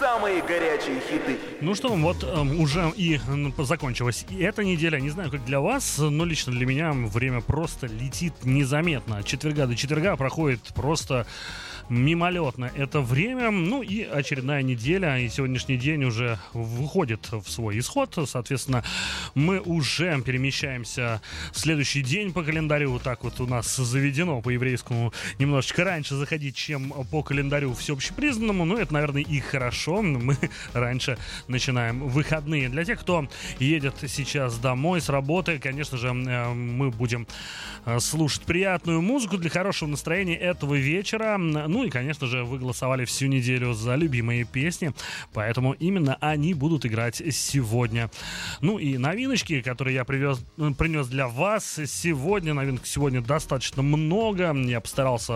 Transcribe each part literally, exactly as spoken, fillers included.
самые горячие хиты. Ну что, вот э, уже и э, закончилась и эта неделя. Не знаю, как для вас, но лично для меня время просто летит незаметно. От четверга до четверга проходит просто мимолетно это время. Ну и очередная неделя, и сегодняшний день уже выходит в свой исход. Соответственно, мы уже перемещаемся в следующий день по календарю. Так вот у нас заведено по еврейскому немножечко раньше заходить, чем по календарю всеобщепризнанному. Ну, это, наверное, и хорошо. Мы раньше начинаем выходные. Для тех, кто едет сейчас домой с работы, конечно же, мы будем слушать приятную музыку для хорошего настроения этого вечера. Ну и, конечно же, вы голосовали всю неделю за любимые песни, поэтому именно они будут играть сегодня. Ну и новиночки, которые я привез, принес для вас сегодня. Новинок сегодня достаточно много. Я постарался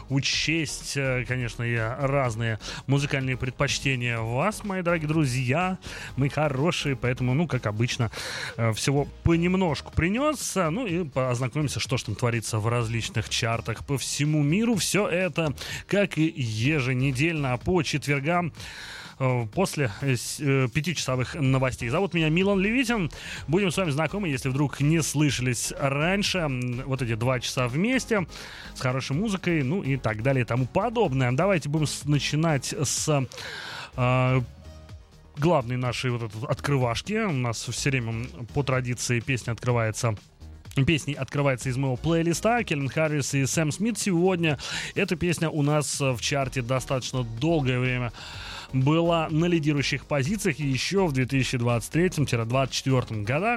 учесть, конечно, и разные музыкальные предпочтения вас, мои дорогие друзья, мои хорошие, поэтому, ну, как обычно, всего понемножку принес. Ну и познакомимся, что же там творится в различных чартах по всему миру. Все это, как и еженедельно по четвергам после пятичасовых новостей. Зовут меня Милан Левитин. Будем с вами знакомы, если вдруг не слышались раньше. Вот эти два часа вместе с хорошей музыкой, ну и так далее и тому подобное. Давайте будем начинать с э, главной нашей вот этой открывашки. У нас все время по традиции песня открывается Песни открывается из моего плейлиста. Кельвин Харрис и Сэм Смит сегодня. Эта песня у нас в чарте достаточно долгое время была на лидирующих позициях еще в две тысячи двадцать третьем — двадцать четвёртом годах.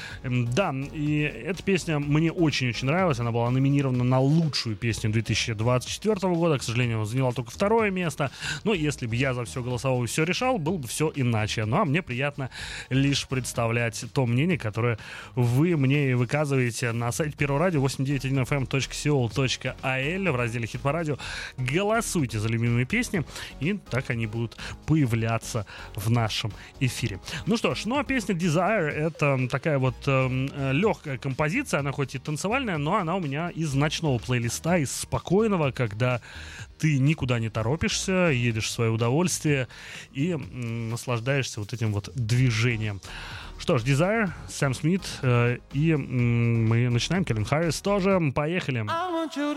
Да, и эта песня мне очень-очень нравилась. Она была номинирована на лучшую песню две тысячи двадцать четвёртого года. К сожалению, заняла только второе место. Но если бы я за все голосовал и все решал, было бы все иначе. Ну, а мне приятно лишь представлять то мнение, которое вы мне выказываете на сайте Первого радио восемь девять один эф эм точка сиол точка ай эл в разделе «Хит по радио». Голосуйте за любимые песни, и так они будут появляться в нашем эфире. Ну что ж, ну а песня Desire — это такая вот э, легкая композиция, она хоть и танцевальная, но она у меня из ночного плейлиста, из спокойного, когда ты никуда не торопишься, едешь в свое удовольствие и м, наслаждаешься вот этим вот движением. Что ж, Desire, Сэм Смит, э, и м, мы начинаем. Кельвин Харрис тоже. Поехали.